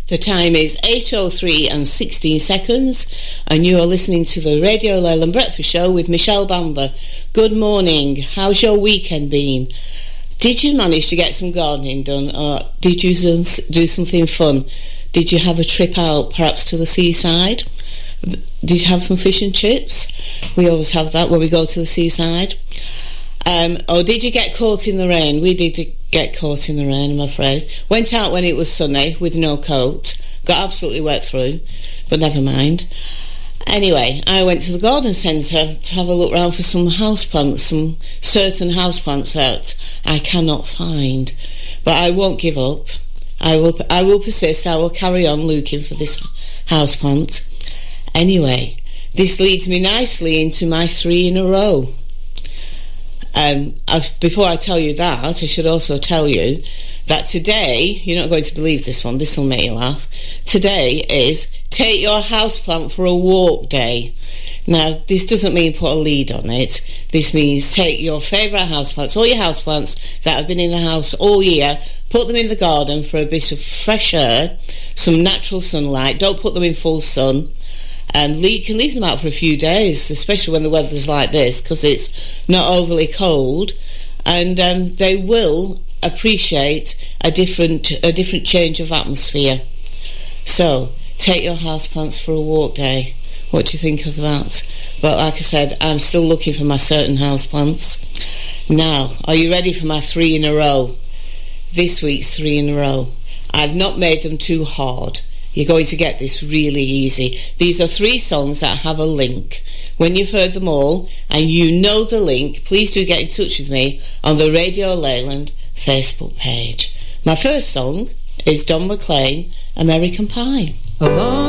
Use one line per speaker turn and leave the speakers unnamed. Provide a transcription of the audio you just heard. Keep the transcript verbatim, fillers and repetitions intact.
The time is eight oh three and sixteen seconds, and you are listening to the Radio Leyland Breakfast Show with Michelle Bamber. Good morning. How's your weekend been? Did you manage to get some gardening done, or did you do something fun? Did you have a trip out, perhaps to the seaside? Did you have some fish and chips? We always have that when we go to the seaside. Um, or did you get caught in the rain? We did get caught in the rain, I'm afraid. Went out when it was sunny with no coat. Got absolutely wet through, but never mind. Anyway, I went to the garden centre to have a look round for some houseplants, some certain houseplants that I cannot find. But I won't give up. I will I will persist. I will carry on looking for this houseplant. Anyway, this leads me nicely into my three in a row. Um, I've, before I tell you that, I should also tell you that today, you're not going to believe this one, this will make you laugh. Today is Take Your Houseplant for a Walk Day. Now, this doesn't mean put a lead on it. This means take your favourite houseplants, all your houseplants that have been in the house all year, put them in the garden for a bit of fresh air, some natural sunlight. Don't put them in full sun. Um, you can leave them out for a few days, especially when the weather's like this, because it's not overly cold, and um, they will appreciate a different a different change of atmosphere. So, take your houseplants for a walk day. What do you think of that? But like I said, I'm still looking for my certain houseplants. Now, are you ready for my three in a row? This week's three in a row. I've not made them too hard. You're going to get this really easy. These are three songs that have a link. When you've heard them all and you know the link, please do get in touch with me on the Radio Leyland Facebook page. My first song is Don McLean, American Pie.
Along